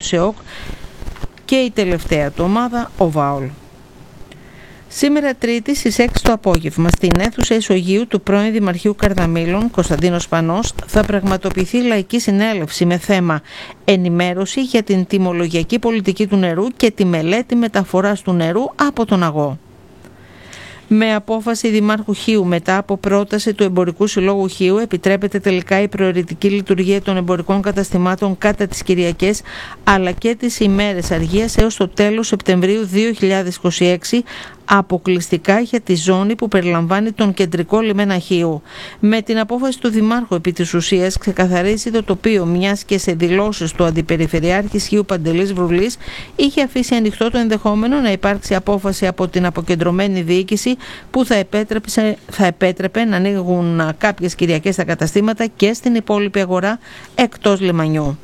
ΣΕΟΚ και η τελευταία του ομάδα, ο ΒΑΟΛ. Σήμερα Τρίτη στις 6 το απόγευμα στην αίθουσα Ισογείου του πρώην Δημαρχείου Καρδαμήλων, Κωνσταντίνος Πανός, θα πραγματοποιηθεί λαϊκή συνέλευση με θέμα ενημέρωση για την τιμολογιακή πολιτική του νερού και τη μελέτη μεταφοράς του νερού από τον Αγώ. Με απόφαση Δημάρχου Χίου μετά από πρόταση του Εμπορικού Συλλόγου Χίου επιτρέπεται τελικά η προαιρετική λειτουργία των εμπορικών καταστημάτων κατά τις Κυριακές αλλά και τις ημέρες αργίας έως το τέλος Σεπτεμβρίου 2026 αποκλειστικά για τη ζώνη που περιλαμβάνει τον κεντρικό λιμένα Χίου. Με την απόφαση του Δημάρχου επί της ουσίας ξεκαθαρίζει το τοπίο, μιας και σε δηλώσεις του Αντιπεριφερειάρχης Χίου Παντελής Βρουλής είχε αφήσει ανοιχτό το ενδεχόμενο να υπάρξει απόφαση από την αποκεντρωμένη διοίκηση που θα επέτρεπε να ανοίγουν κάποιες Κυριακές τα καταστήματα και στην υπόλοιπη αγορά εκτός λιμανιού.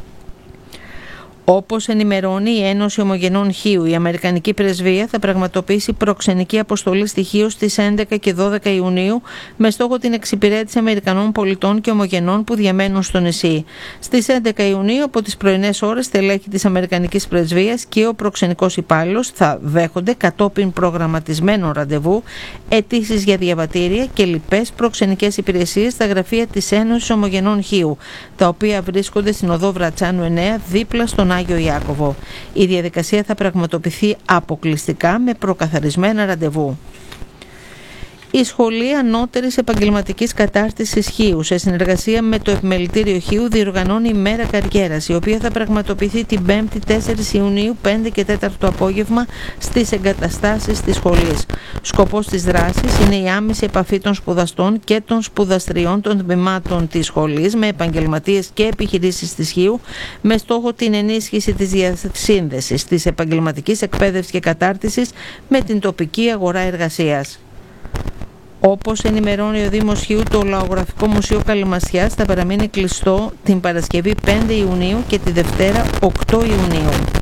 Όπως ενημερώνει η Ένωση Ομογενών Χίου, η Αμερικανική Πρεσβεία θα πραγματοποιήσει προξενική αποστολή στη Χίο στις 11 και 12 Ιουνίου με στόχο την εξυπηρέτηση Αμερικανών πολιτών και ομογενών που διαμένουν στο νησί. Στις 11 Ιουνίου από τις πρωινές ώρες στελέχη της Αμερικανικής Πρεσβείας και ο προξενικός υπάλληλος θα δέχονται κατόπιν προγραμματισμένων ραντεβού αιτήσεις για διαβατήρια και λοιπές προξενικές υπηρεσίες στα γραφεία της Ένωσης Ομογενών Χίου, τα οποία βρίσκονται στην οδό Βρατσάνου 9 δίπλα στον Άγιο Ιάκωβο. Η διαδικασία θα πραγματοποιηθεί αποκλειστικά με προκαθαρισμένα ραντεβού. Η Σχολή Ανώτερης Επαγγελματικής Κατάρτισης Χίου, σε συνεργασία με το Επιμελητήριο Χίου, διοργανώνει ημέρα καριέρας, η οποία θα πραγματοποιηθεί την 5η 4 Ιουνίου 5 και 4 το απόγευμα στις εγκαταστάσεις της σχολής. Σκοπός της δράσης είναι η άμεση επαφή των σπουδαστών και των σπουδαστριών των τμήματων της σχολής με επαγγελματίες και επιχειρήσεις της Χίου, με στόχο την ενίσχυση της διασύνδεσης της επαγγελματικής εκπαίδευσης και κατάρτισης με την τοπική αγορά εργασίας. Όπως ενημερώνει ο Δήμος Χίου, το Λαογραφικό Μουσείο Καλυμασιάς θα παραμείνει κλειστό την Παρασκευή 5 Ιουνίου και τη Δευτέρα 8 Ιουνίου.